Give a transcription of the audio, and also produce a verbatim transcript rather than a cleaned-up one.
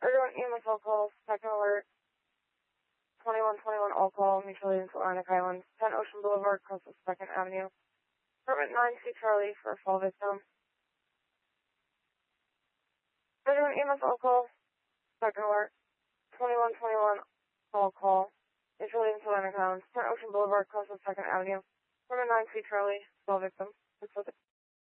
Everyone E M S all call, second alert, twenty-one twenty-one all call, mutually in Atlantic Island, ten Ocean Boulevard, across the second Avenue. Apartment nine C Charlie for a fall victim. Everyone E M S all call, second alert, twenty-one twenty-one all call, mutually in Atlantic Island, ten Ocean Boulevard, across the second Avenue. Apartment nine C Charlie, fall victim.